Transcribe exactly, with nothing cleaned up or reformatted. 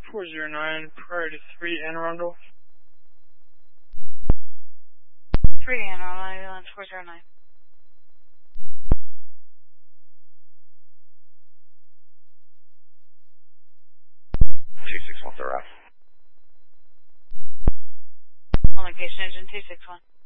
four zero nine, priority three, Anne Arundel. three, Anne Arundel, four zero nine. two six one, they're off. On location, agent two six one.